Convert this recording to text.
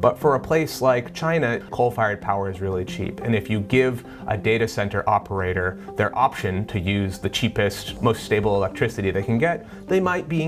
But for a place like China, coal-fired power is really cheap. And if you give a data center operator their option to use the cheapest, most stable electricity they can get, they might be